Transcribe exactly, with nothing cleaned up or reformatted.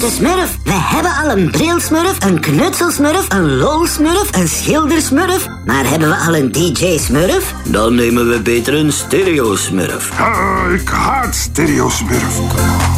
grote smurf. We hebben al een brilsmurf, een knutselsmurf, een lolsmurf, een schildersmurf. Maar hebben we al een D J-smurf? Dan nemen we beter een stereo-smurf. Ah, ik haat stereo-smurf.